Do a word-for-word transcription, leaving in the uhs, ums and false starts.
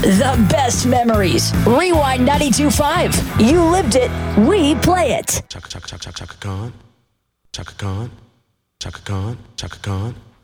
The best memories. Rewind ninety-two point five. You lived it. We play it. Chaka, chaka, chaka, chaka, Khan. Chaka Khan. Chaka Khan. Chaka Khan.